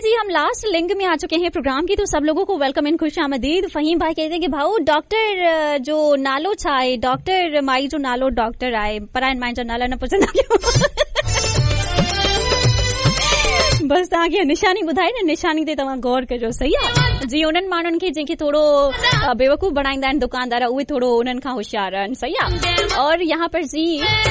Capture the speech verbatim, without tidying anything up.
जी हम last link में आ चुके हैं प्रोग्राम की, तो सब लोगों को वेलकम इन खुश आमदीद। फहीम भाई कहते हैं कि भाऊ डॉक्टर जो नालो छाए, डॉक्टर माई जो नालो डॉक्टर आए, पर आइन माइन जो नाला न पसंद बस तव्हांखे निशानी ॿुधाई न, निशानी ते तव्हां गौर कजो, सही आहे। जीअं उन्हनि माण्हुनि खे जंहिंखे थोरो बेवकूफ़ बणाईंदा आहिनि दुकानदार, उहे थोरो उन्हनि खां होशियार आहिनि, सही आहे। और यहाँ पर जी